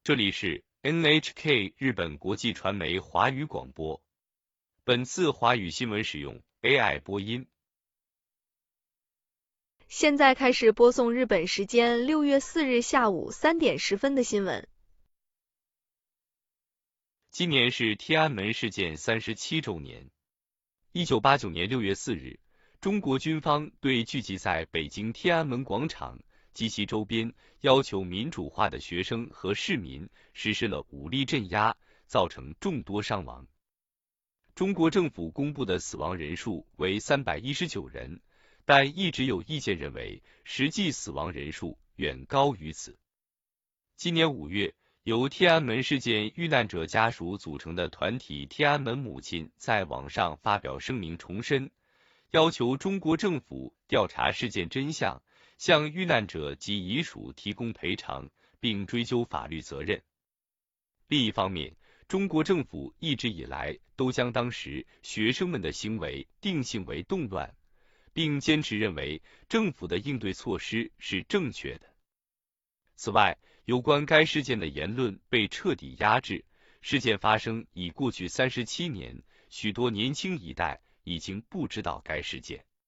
这里是 NHK 日本国际传媒华语广播。本次华语新闻使用 AI 播音。 现在开始播送日本时间6月4日下午3点10分的新闻。 今年是天安门事件37周年。1989年6月4日，中国军方对聚集在北京天安门广场及其周边要求民主化的学生和市民实施了武力镇压，造成众多伤亡。中国政府公布的死亡人数为319人，但一直有意见认为实际死亡人数远高于此。今年5月，由天安门事件遇难者家属组成的团体天安门母亲在网上发表声明，重申要求中国政府调查事件真相，向遇难者及遗属提供赔偿，并追究法律责任。另一方面，中国政府一直以来都将当时学生们的行为定性为动乱，并坚持认为政府的应对措施是正确的。此外，有关该事件的言论被彻底压制。事件发生已过去37年，许多年轻一代已经不知道该事件。